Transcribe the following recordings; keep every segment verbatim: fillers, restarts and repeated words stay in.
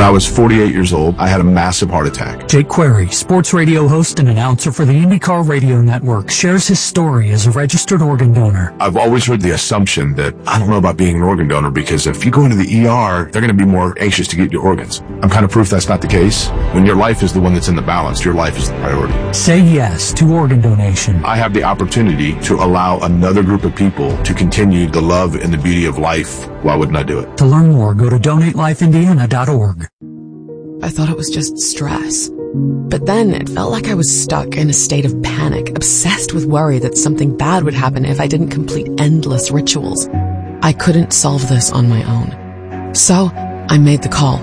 When I was forty-eight years old, I had a massive heart attack. Jake Query, sports radio host and announcer for the IndyCar Radio Network, shares his story as a registered organ donor. I've always heard the assumption that I don't know about being an organ donor because if you go into the E R, they're going to be more anxious to get your organs. I'm kind of proof that's not the case. When your life is the one that's in the balance, your life is the priority. Say yes to organ donation. I have the opportunity to allow another group of people to continue the love and the beauty of life. Why wouldn't I do it? To learn more, go to donate life indiana dot org. I thought it was just stress. But then it felt like I was stuck in a state of panic, obsessed with worry that something bad would happen if I didn't complete endless rituals. I couldn't solve this on my own. So I made the call.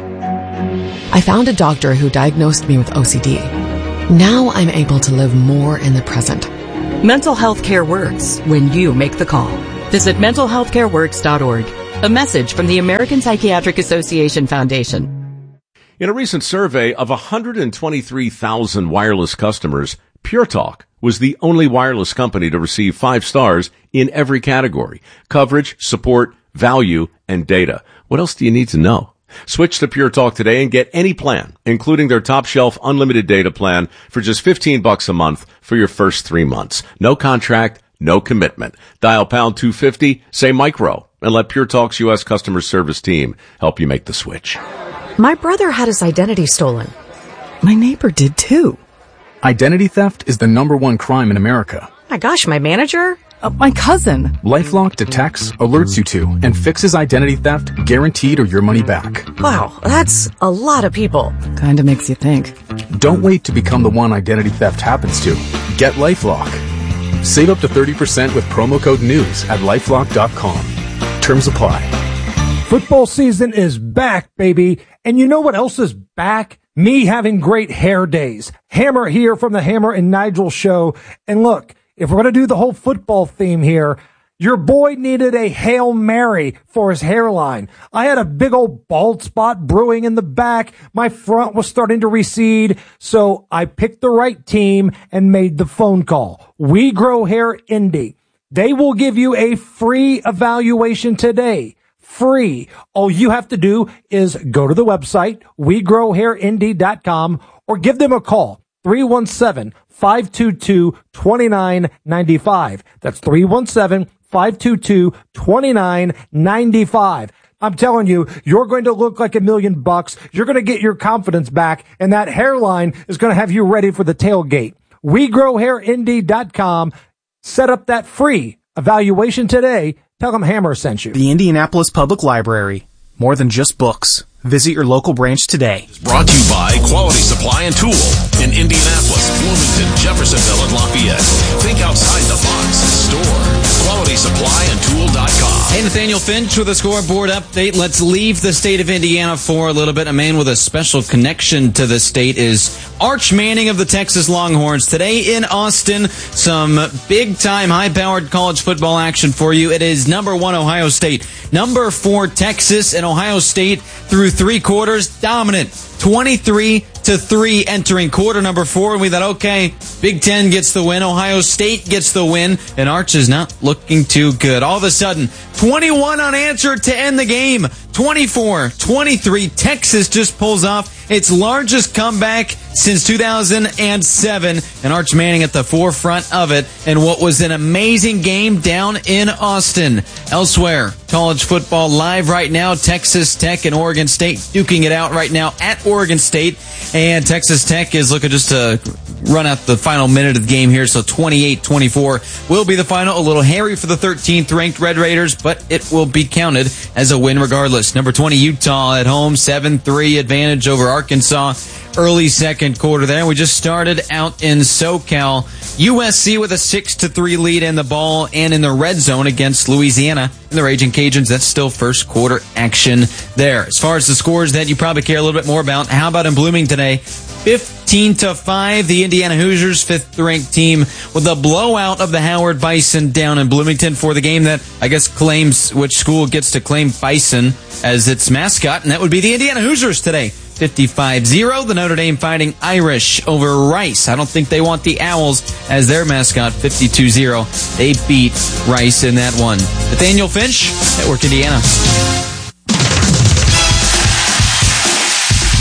I found a doctor who diagnosed me with O C D. Now I'm able to live more in the present. Mental health care works when you make the call. Visit mental health care works dot org. A message from the American Psychiatric Association Foundation. In a recent survey of one hundred twenty-three thousand wireless customers, Pure Talk was the only wireless company to receive five stars in every category: coverage, support, value, and data. What else do you need to know? Switch to Pure Talk today and get any plan, including their top shelf unlimited data plan for just fifteen bucks a month for your first three months. No contract, no commitment. Dial pound two fifty, say micro, and let Pure Talk's U S customer service team help you make the switch. My brother had his identity stolen. My neighbor did too. Identity theft is the number one crime in America. My gosh, my manager? Uh, my cousin. LifeLock detects, alerts you to, and fixes identity theft guaranteed or your money back. Wow, that's a lot of people. Kinda makes you think. Don't wait to become the one identity theft happens to. Get LifeLock. Save up to thirty percent with promo code NEWS at lifelock dot com. Terms apply. Football season is back, baby. And you know what else is back? Me having great hair days. Hammer here from the Hammer and Nigel show. And look, if we're going to do the whole football theme here, your boy needed a Hail Mary for his hairline. I had a big old bald spot brewing in the back. My front was starting to recede. So I picked the right team and made the phone call. We Grow Hair Indy. They will give you a free evaluation today. Free. All you have to do is go to the website, we grow hair indy dot com, or give them a call, three one seven, five two two, two nine nine five. That's three one seven, five two two, two nine nine five. I'm telling you, you're going to look like a million bucks. You're going to get your confidence back, and that hairline is going to have you ready for the tailgate. we grow hair indy dot com. Set up that free evaluation today. Tell them Hammer sent you. The Indianapolis Public Library. More than just books. Visit your local branch today. Brought to you by Quality Supply and Tool in Indianapolis, Bloomington, Jeffersonville, and Lafayette. Think outside the box. Store. quality supply and tool dot com. Hey, Nathaniel Finch with a scoreboard update. Let's leave the state of Indiana for a little bit. A man with a special connection to the state is Arch Manning of the Texas Longhorns. Today in Austin, some big-time, high-powered college football action for you. It is number one, Ohio State. Number four, Texas, and Ohio State through three quarters, dominant. twenty-three to three entering quarter number four, and we thought, okay, Big Ten gets the win, Ohio State gets the win, and Arch is not looking too good. All of a sudden, twenty-one unanswered to end the game. twenty-four twenty-three, Texas just pulls off its largest comeback since two thousand seven, and Arch Manning at the forefront of it, and what was an amazing game down in Austin. Elsewhere, college football live right now, Texas Tech and Oregon State duking it out right now at Oregon State, and Texas Tech is looking just to run out the final minute of the game here, so twenty-eight twenty-four will be the final. A little hairy for the thirteenth ranked Red Raiders, but it will be counted as a win regardless. Number twenty, Utah at home, seven three advantage over Arkansas. Early second quarter there. We just started out in SoCal. U S C with a six to three lead in the ball and in the red zone against Louisiana. And the Raging Cajuns, that's still first quarter action there. As far as the scores that you probably care a little bit more about, how about in Bloomington today? fifteen to five, the Indiana Hoosiers, fifth ranked team, with a blowout of the Howard Bison down in Bloomington for the game that I guess claims which school gets to claim Bison as its mascot, and that would be the Indiana Hoosiers today. fifty-five zero, the Notre Dame Fighting Irish over Rice. I don't think they want the Owls as their mascot. fifty-two zero, they beat Rice in that one. Nathaniel Finch, Network Indiana.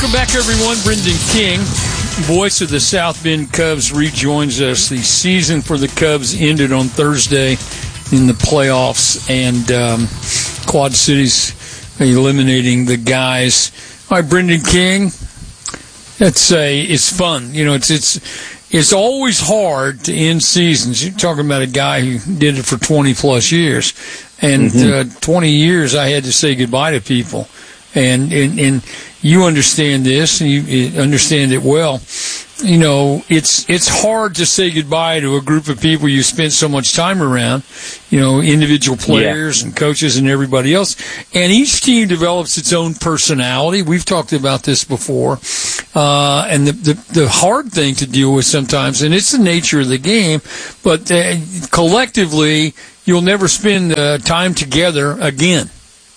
Welcome back, everyone. Brendan King, voice of the South Bend Cubs, rejoins us. The season for the Cubs ended on Thursday in the playoffs, and um, Quad Cities eliminating the guys. All right, Brendan King. That's a, it's fun. You know, it's it's it's always hard to end seasons. You're talking about a guy who did it for twenty plus years, and mm-hmm. uh, twenty years I had to say goodbye to people. And, and and you understand this, and you understand it well. You know, it's it's hard to say goodbye to a group of people you spent so much time around, you know, individual players yeah. and coaches and everybody else. And each team develops its own personality. We've talked about this before. Uh, and the, the, the hard thing to deal with sometimes, and it's the nature of the game, but uh, collectively, you'll never spend uh, time together again.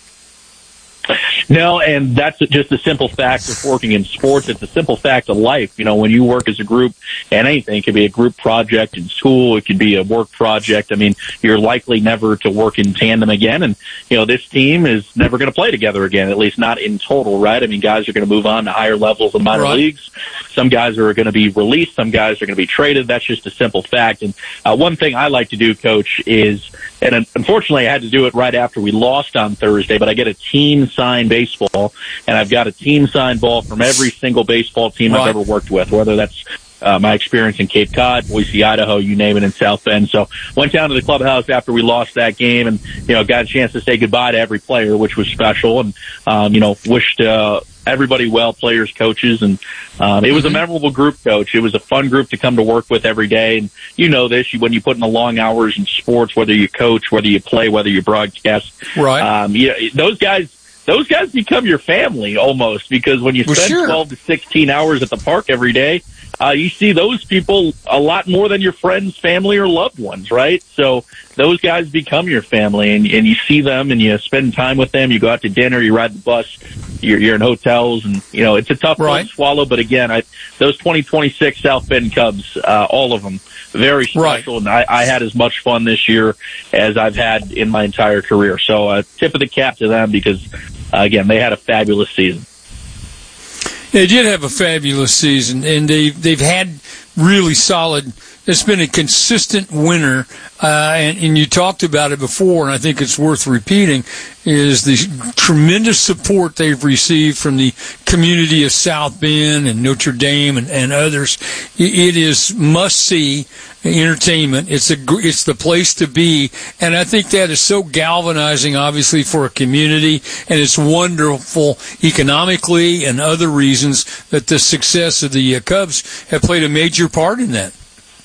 No, and that's just a simple fact of working in sports. It's a simple fact of life. You know, when you work as a group, and anything, it could be a group project in school, it could be a work project. I mean, you're likely never to work in tandem again. And, you know, this team is never going to play together again, at least not in total, right? I mean, guys are going to move on to higher levels of minor right. leagues. Some guys are going to be released. Some guys are going to be traded. That's just a simple fact. And uh, one thing I like to do, Coach, is, and unfortunately I had to do it right after we lost on Thursday, but I get a team signed baseball, and I've got a team signed ball from every single baseball team right. I've ever worked with, whether that's uh, my experience in Cape Cod, Boise, Idaho, you name it, in South Bend. So went down to the clubhouse after we lost that game, and you know got a chance to say goodbye to every player, which was special, and um, you know wished uh, everybody well, players, coaches, and um, it was a memorable group, Coach. It was a fun group to come to work with every day, and you know this, when you put in the long hours in sports, whether you coach, whether you play, whether you broadcast, right? Um, yeah, those guys. Those guys become your family almost, because when you spend well, sure. twelve to sixteen hours at the park every day, uh, you see those people a lot more than your friends, family, or loved ones, right? So those guys become your family, and, and you see them and you spend time with them. You go out to dinner, you ride the bus, you're, you're in hotels, and, you know, it's a tough right. one to swallow. But again, I, those twenty twenty-six South Bend Cubs, uh, all of them, very special. Right. And I, I had as much fun this year as I've had in my entire career. So uh, tip of the cap to them, because Uh, again, they had a fabulous season. They did have a fabulous season, and they they've had really solid. It's been a consistent winner, uh, and, and you talked about it before, and I think it's worth repeating, is the tremendous support they've received from the community of South Bend and Notre Dame and, and others. It is must-see entertainment. It's a it's the place to be, and I think that is so galvanizing, obviously, for a community, and it's wonderful economically and other reasons that the success of the uh, Cubs have played a major part in that.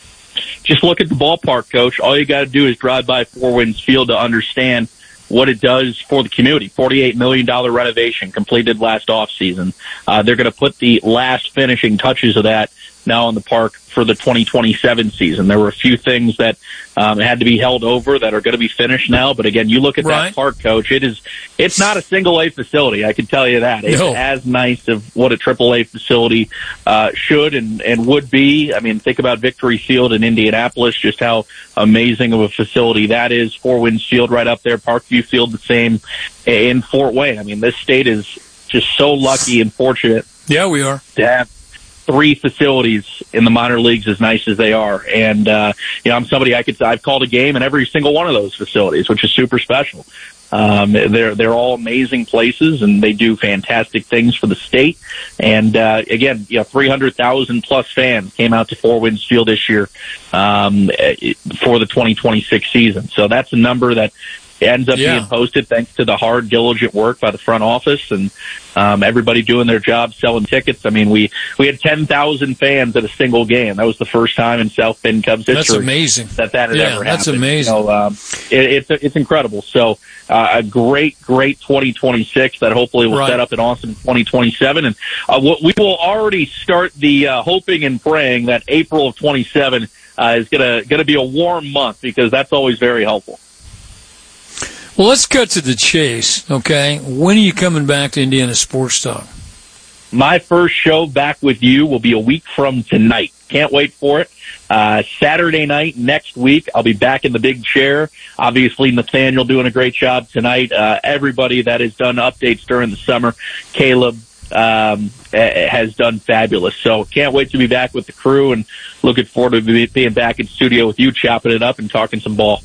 Just look at the ballpark, Coach. All you got to do is drive by Four Winds Field to understand what it does for the community. forty-eight million dollars renovation completed last offseason. Uh, they're going to put the last finishing touches of that now in the park for the twenty twenty-seven season. There were a few things that um, had to be held over that are going to be finished now. But again, you look at right. that park, Coach. It is, it's not a single A facility. I can tell you that. It's no. as nice of what a triple A facility uh, should and, and would be. I mean, think about Victory Field in Indianapolis, just how amazing of a facility that is. Four Winds Field right up there. Parkview Field the same in Fort Wayne. I mean, this state is just so lucky and fortunate. Yeah, we are. To have three facilities in the minor leagues as nice as they are. And, uh, you know, I'm somebody I could, I've called a game in every single one of those facilities, which is super special. Um, they're, they're all amazing places, and they do fantastic things for the state. And, uh, again, you know, three hundred thousand plus fans came out to Four Winds Field this year, um, for the twenty twenty-six season. So that's a number that ends up yeah. being posted thanks to the hard, diligent work by the front office and um, everybody doing their job, selling tickets. I mean, we, we had ten thousand fans at a single game. That was the first time in South Bend Cubs history. That's amazing. That that had yeah, ever happened. That's amazing. So, um, it, it's, it's incredible. So uh, a great, great twenty twenty-six that hopefully will right. set up an awesome twenty twenty-seven. And uh, we will already start the uh, hoping and praying that April of twenty-seven uh, is going to going to be a warm month, because that's always very helpful. Well, let's cut to the chase, okay? When are you coming back to Indiana Sports Talk? My first show back with you will be a week from tonight. Can't wait for it. Uh, Saturday night next week, I'll be back in the big chair. Obviously, Nathaniel doing a great job tonight. Uh, everybody that has done updates during the summer, Caleb, um, has done fabulous. So can't wait to be back with the crew, and looking forward to be, being back in studio with you, chopping it up and talking some ball.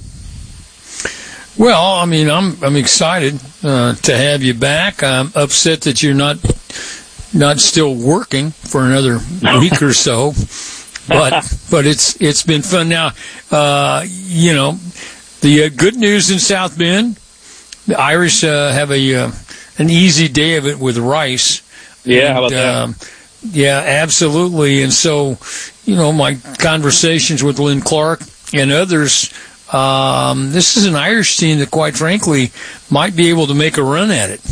Well, I mean, I'm I'm excited uh, to have you back. I'm upset that you're not not still working for another week or so, but but it's it's been fun. Now, uh, you know, the uh, good news in South Bend, the Irish uh, have a uh, an easy day of it with Rice. Yeah, and, how about that? Um, yeah, absolutely. And so, you know, my conversations with Lynn Clark and others, um, this is an Irish team that, quite frankly, might be able to make a run at it.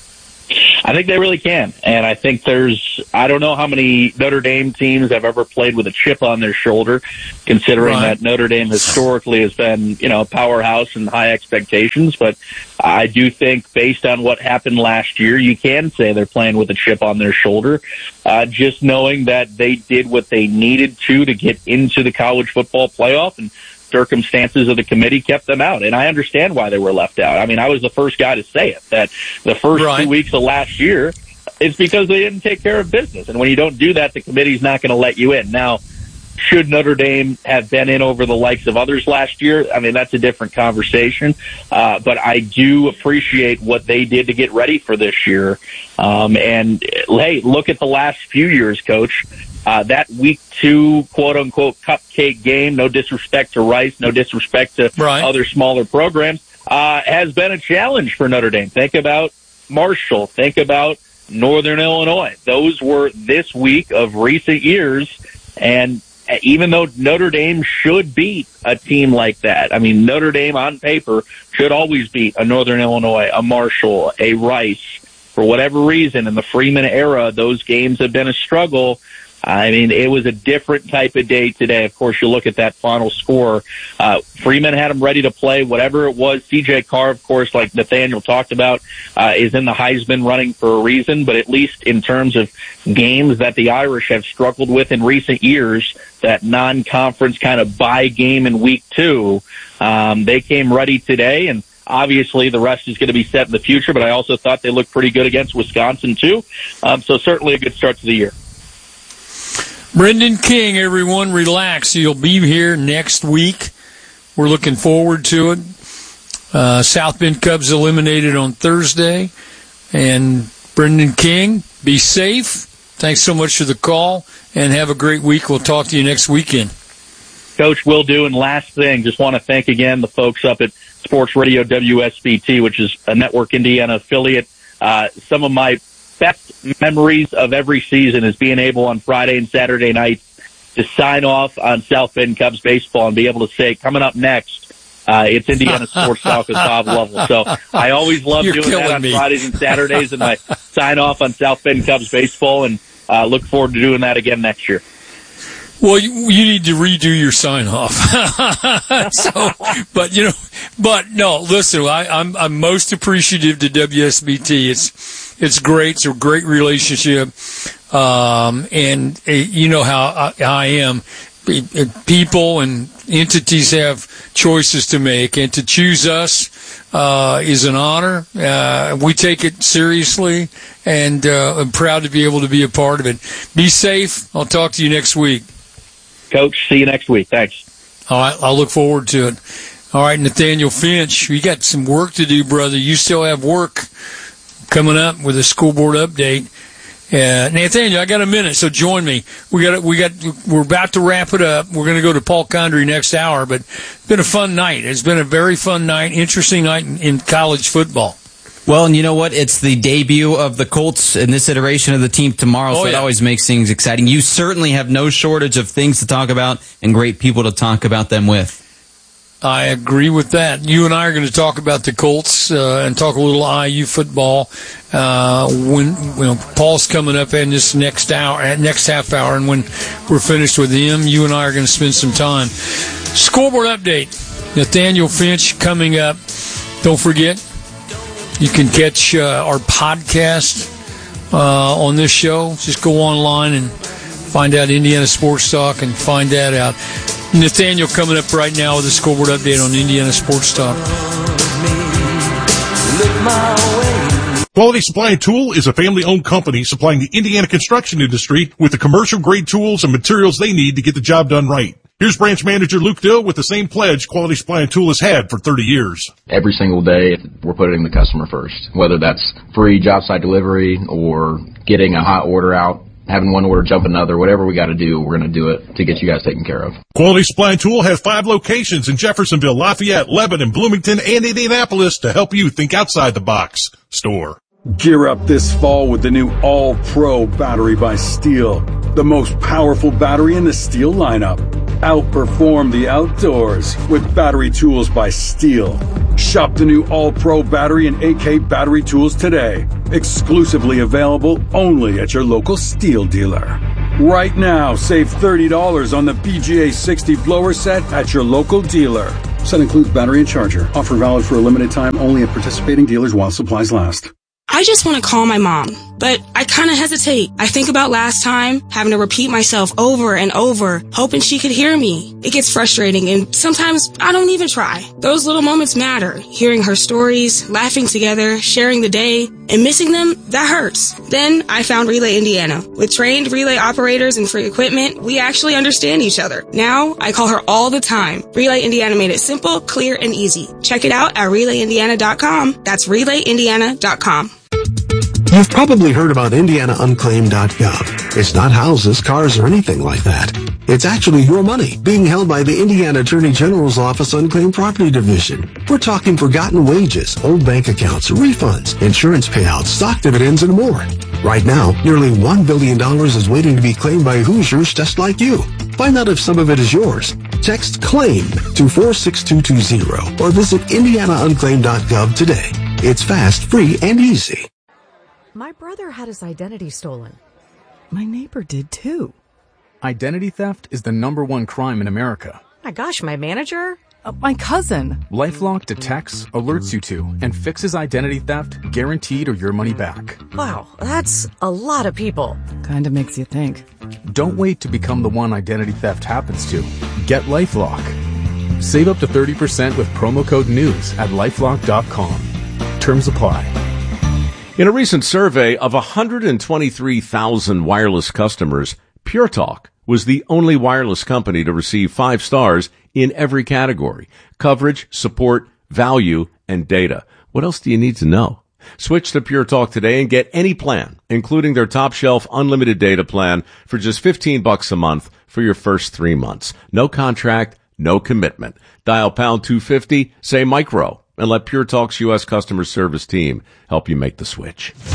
I think they really can. And I think there's, I don't know how many Notre Dame teams have ever played with a chip on their shoulder, considering Right. that Notre Dame historically has been, you know, a powerhouse and high expectations. But I do think based on what happened last year, you can say they're playing with a chip on their shoulder. Uh, just knowing that they did what they needed to to get into the college football playoff, and circumstances of the committee kept them out. And I understand why they were left out. I mean, I was the first guy to say it, that the first Right. two weeks of last year, it's because they didn't take care of business. And when you don't do that, the committee's not going to let you in. Now, should Notre Dame have been in over the likes of others last year? I mean, that's a different conversation. Uh, but I do appreciate what they did to get ready for this year. Um, and, hey, look at the last few years, Coach. Uh, that week two, quote unquote, cupcake game, no disrespect to Rice, no disrespect to Right. other smaller programs, uh, has been a challenge for Notre Dame. Think about Marshall. Think about Northern Illinois. Those were this week of recent years. And even though Notre Dame should beat a team like that, I mean, Notre Dame on paper should always beat a Northern Illinois, a Marshall, a Rice. For whatever reason, in the Freeman era, those games have been a struggle. I mean, it was a different type of day today. Of course, you look at that final score. Uh, Freeman had them ready to play, whatever it was. C J Carr, of course, like Nathaniel talked about, uh, is in the Heisman running for a reason. But at least in terms of games that the Irish have struggled with in recent years, that non-conference kind of bye game in week two, um, they came ready today. And obviously, the rest is going to be set in the future. But I also thought they looked pretty good against Wisconsin, too. Um, so certainly a good start to the year. Brendan King, everyone, relax. You'll be here next week. We're looking forward to it. Uh, South Bend Cubs eliminated on Thursday. And Brendan King, be safe. Thanks so much for the call, and have a great week. We'll talk to you next weekend. Coach, will do. And last thing, just want to thank again the folks up at Sports Radio W S B T, which is a Network Indiana affiliate. Uh, some of my best memories of every season is being able on Friday and Saturday nights to sign off on South Bend Cubs baseball and be able to say, coming up next, uh, it's Indiana Sports Talk with Bob Lovell. So I always love You're doing that on me. Fridays and Saturdays, and I sign off on South Bend Cubs baseball, and uh, look forward to doing that again next year. Well, you, you need to redo your sign off. so, but you know, but no, listen, I, I'm, I'm most appreciative to W S B T. It's, it's great. It's a great relationship. Um, and uh, you know how I, how I am. People and entities have choices to make, and to choose us, uh, is an honor. Uh, we take it seriously, and, uh, I'm proud to be able to be a part of it. Be safe. I'll talk to you next week. Coach, see you next week. Thanks. All right, I'll look forward to it. All right, Nathaniel Finch, you got some work to do, brother. You still have work coming up with a school board update. Uh, Nathaniel, I got a minute, so join me. We got, we got, we're about to wrap it up. We're going to go to Paul Condry next hour, but it's been a fun night. It's been a very fun night, interesting night in, in college football. Well, and you know what? It's the debut of the Colts in this iteration of the team tomorrow, Oh, so it yeah. always makes things exciting. You certainly have no shortage of things to talk about and great people to talk about them with. I agree with that. You and I are going to talk about the Colts uh, and talk a little I U football uh, when you know, Paul's coming up in this next hour, next half hour, and when we're finished with him, you and I are going to spend some time. Scoreboard update: Nathaniel Finch coming up. Don't forget, you can catch uh, our podcast uh, on this show. Just go online and find out Indiana Sports Talk and find that out. Nathaniel coming up right now with a scoreboard update on Indiana Sports Talk. Quality Supply and Tool is a family-owned company supplying the Indiana construction industry with the commercial-grade tools and materials they need to get the job done right. Here's branch manager Luke Dill with the same pledge Quality Supply and Tool has had for thirty years. Every single day, we're putting the customer first, whether that's free job site delivery or getting a hot order out, having one order jump another, whatever we got to do, we're going to do it to get you guys taken care of. Quality Supply and Tool has five locations in Jeffersonville, Lafayette, Lebanon, Bloomington, and Indianapolis to help you think outside the box. Store. Gear up this fall with the new All-Pro battery by Steel, the most powerful battery in the Steel lineup. Outperform the outdoors with battery tools by Steel. Shop the new All-Pro battery and A K battery tools today. Exclusively available only at your local Steel dealer. Right now, save thirty dollars on the B G A sixty blower set at your local dealer. Set includes battery and charger. Offer valid for a limited time only at participating dealers while supplies last. I just want to call my mom, but I kind of hesitate. I think about last time, having to repeat myself over and over, hoping she could hear me. It gets frustrating, and sometimes I don't even try. Those little moments matter. Hearing her stories, laughing together, sharing the day, and missing them, that hurts. Then I found Relay Indiana. With trained relay operators and free equipment, we actually understand each other. Now, I call her all the time. Relay Indiana made it simple, clear, and easy. Check it out at relay indiana dot com. That's relay indiana dot com. You've probably heard about indiana unclaimed dot gov. It's not houses, cars, or anything like that. It's actually your money being held by the Indiana Attorney General's Office Unclaimed Property Division. We're talking forgotten wages, old bank accounts, refunds, insurance payouts, stock dividends, and more. Right now, nearly one billion dollars is waiting to be claimed by Hoosiers just like you. Find out if some of it is yours. Text CLAIM to four six two two zero or visit indiana unclaimed dot gov today. It's fast, free, and easy. My brother had his identity stolen. My neighbor did too. Identity theft is the number one crime in America. My gosh, my manager? Uh, my cousin. LifeLock detects, alerts you to, and fixes identity theft guaranteed or your money back. Wow, that's a lot of people. Kinda makes you think. Don't wait to become the one identity theft happens to. Get LifeLock. Save up to thirty percent with promo code NEWS at lifelock dot com. Terms apply. In a recent survey of one hundred twenty-three thousand wireless customers, Pure Talk was the only wireless company to receive five stars in every category: coverage, support, value, and data. What else do you need to know? Switch to Pure Talk today and get any plan, including their top shelf unlimited data plan, for just fifteen bucks a month for your first three months. No contract, no commitment. Dial pound two fifty, say micro, and let Pure Talk's U S customer service team help you make the switch.